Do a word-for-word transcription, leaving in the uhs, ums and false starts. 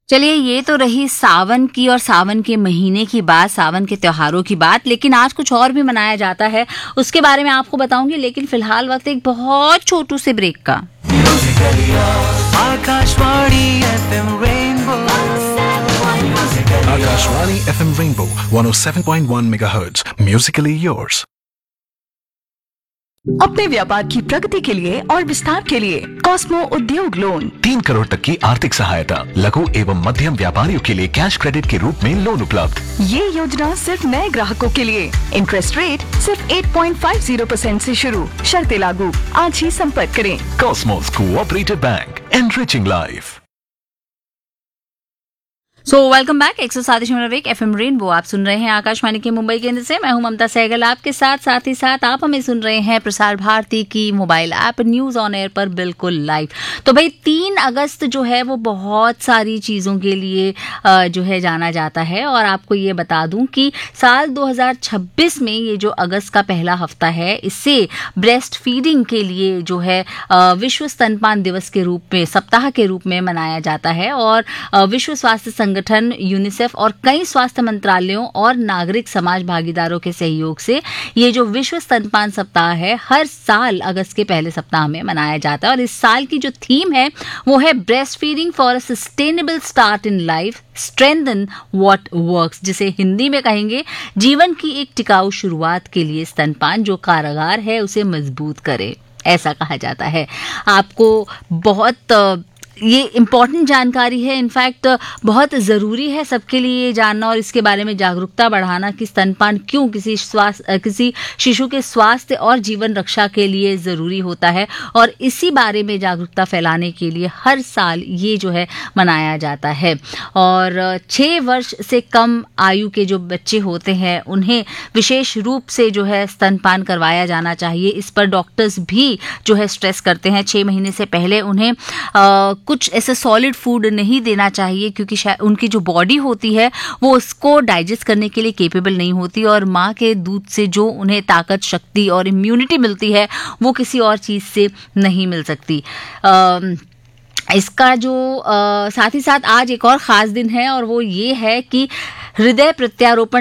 चलिए, ये तो रही सावन की और सावन के महीने की बात, सावन के त्योहारों की बात। लेकिन आज कुछ और भी मनाया जाता है, उसके बारे में आपको बताऊंगी। लेकिन फिलहाल वक्त एक बहुत छोटू से ब्रेक का। Akashvani FM rainbow Akashvani F M Rainbow one oh seven point one megahertz. Musically yours. अपने व्यापार की प्रगति के लिए और विस्तार के लिए कॉस्मो उद्योग लोन तीन करोड़ तक की आर्थिक सहायता, लघु एवं मध्यम व्यापारियों के लिए कैश क्रेडिट के रूप में लोन उपलब्ध। ये योजना सिर्फ नए ग्राहकों के लिए। इंटरेस्ट रेट सिर्फ आठ पॉइंट पाँच शून्य परसेंट से शुरू, शर्तें लागू। आज ही संपर्क करें। Cosmos cooperative bank, enriching life. So welcome back. एक सौ सात दशमलव एक एफ एम रेनबो आप सुन रहे हैं आकाशवाणी के मुंबई केंद्र से। मैं हूं ममता सहगल आपके साथ। साथ ही साथ आप हमें सुन रहे हैं प्रसार भारती की mobile app news on air पर बिल्कुल लाइव। तो भाई तीन अगस्त जो है वो बहुत सारी चीज़ों के लिए जो है जाना जाता है। और आपको ये बता दूं कि साल दो हज़ार छब्बीस में ये जो अगस्त का पहला हफ्ता है, इससे ब्रेस्ट फीडिंग के लिए जो है विश्व स्तनपान दिवस के रूप में, सप्ताह के रूप में मनाया जाता है। और विश्व स्वास्थ्य संगठन संगठन, यूनिसेफ और कई स्वास्थ्य मंत्रालयों और नागरिक समाज भागीदारों के सहयोग से ये जो विश्व स्तनपान सप्ताह है, हर साल अगस्त के पहले सप्ताह में मनाया जाता है। और इस साल की जो थीम है वो है breast feeding for a sustainable start in life, strengthen what works, जिसे हिंदी में कहेंगे जीवन की एक टिकाऊ शुरुआत के लिए स्तनपान जो कारगर है उसे मजबूत करे, ऐसा कहा जाता है। आपको बहुत ये इम्पॉर्टेंट जानकारी है, इनफैक्ट बहुत ज़रूरी है सबके लिए ये जानना और इसके बारे में जागरूकता बढ़ाना कि स्तनपान क्यों किसी स्वास्थ्य किसी शिशु के स्वास्थ्य और जीवन रक्षा के लिए ज़रूरी होता है। और इसी बारे में जागरूकता फैलाने के लिए हर साल ये जो है मनाया जाता है। और छः वर्ष से कम आयु के जो बच्चे होते हैं उन्हें विशेष रूप से जो है स्तनपान करवाया जाना चाहिए। इस पर डॉक्टर्स भी जो है स्ट्रेस करते हैं। छः महीने से पहले उन्हें आ, कुछ ऐसे सॉलिड फूड नहीं देना चाहिए, क्योंकि शायद उनकी जो बॉडी होती है वो उसको डाइजेस्ट करने के लिए कैपेबल नहीं होती। और माँ के दूध से जो उन्हें ताकत, शक्ति और इम्यूनिटी मिलती है वो किसी और चीज़ से नहीं मिल सकती। आ, इसका जो आ, साथ ही साथ आज एक और ख़ास दिन है और वो ये है कि हृदय प्रत्यारोपण